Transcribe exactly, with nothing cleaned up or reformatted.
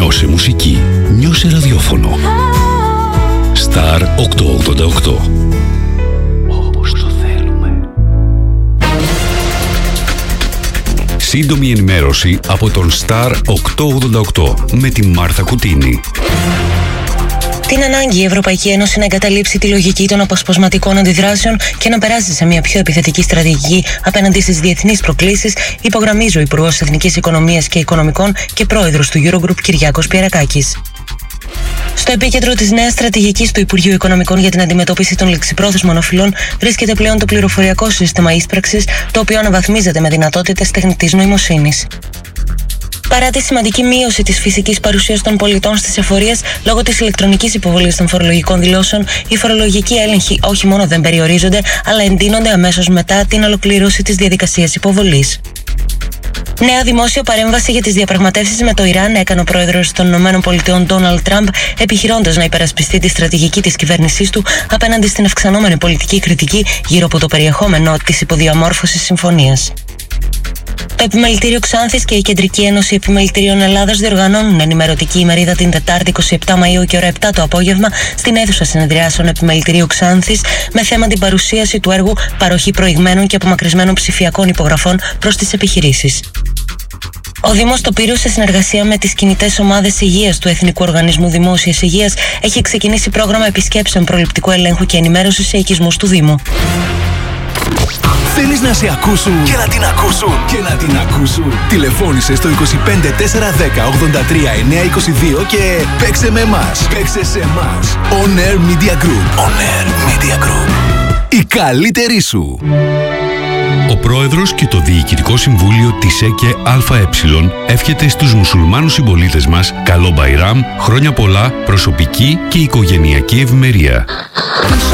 Νιώσε μουσική. Νιώσε ραδιόφωνο. Star οκτακόσια ογδόντα οκτώ. Όπως το θέλουμε. Σύντομη ενημέρωση από τον Star οκτακόσια ογδόντα οκτώ με τη Μάρθα Κουτίνη. Την ανάγκη η Ευρωπαϊκή Ένωση να εγκαταλείψει τη λογική των αποσπασματικών αντιδράσεων και να περάσει σε μια πιο επιθετική στρατηγική απέναντι στις διεθνείς προκλήσεις, υπογραμμίζει ο Υπουργός Εθνικής Οικονομίας και Οικονομικών και Πρόεδρος του Eurogroup Κυριάκος Πιερακάκης. Στο επίκεντρο της νέας στρατηγικής του Υπουργείου Οικονομικών για την αντιμετώπιση των ληξιπρόθεσμων οφειλών βρίσκεται πλέον το πληροφοριακό σύστημα ίσπραξης, το οποίο αναβαθμίζεται με δυνατότητες τεχνητής νοημοσύνης. Παρά τη σημαντική μείωση της φυσικής παρουσίας των πολιτών στις εφορίες λόγω της ηλεκτρονικής υποβολής των φορολογικών δηλώσεων, οι φορολογικοί έλεγχοι όχι μόνο δεν περιορίζονται, αλλά εντείνονται αμέσως μετά την ολοκλήρωση της διαδικασίας υποβολής. Νέα δημόσια παρέμβαση για τις διαπραγματεύσεις με το Ιράν έκανε ο πρόεδρος των ΗΠΑ Ντόναλντ Τραμπ, επιχειρώντας να υπερασπιστεί τη στρατηγική της κυβέρνησής του απέναντι στην αυξανόμενη πολιτική κριτική γύρω από το περιεχόμενο της υποδιαμόρφωσης συμφωνίας. Το Επιμελητήριο Ξάνθης και η Κεντρική Ένωση Επιμελητηρίων Ελλάδας διοργανώνουν ενημερωτική ημερίδα την Τετάρτη εικοστή επτά Μαΐου και ώρα επτά το απόγευμα στην αίθουσα συνεδριάσεων Επιμελητηρίου Ξάνθης με θέμα την παρουσίαση του έργου παροχή προηγμένων και απομακρυσμένων ψηφιακών υπογραφών προς τις επιχειρήσεις. Ο Δήμος Τοπύρου, σε συνεργασία με τις κινητές ομάδες υγείας του Εθνικού Οργανισμού Δημόσιας Υγείας, έχει ξεκινήσει πρόγραμμα επισκέψεων προληπτικού ελέγχου και ενημέρωσης σε οικισμούς του Δήμου. Θέλεις να σε ακούσουν και να την ακούσουν και να την ακούσουν. Τηλεφώνησε στο είκοσι πέντε τετρακόσια δέκα ογδόντα τρία εννιακόσια είκοσι δύο και παίξε με εμάς. Παίξε σε εμάς. On Air Media Group. On Air Media Group. Η καλύτερη σου. Ο πρόεδρος και το Διοικητικό Συμβούλιο της ΕΚΕ ΑΕ εύχεται στους μουσουλμάνους συμπολίτες μας καλό Μπαϊράμ, χρόνια πολλά, προσωπική και οικογενειακή ευημερία.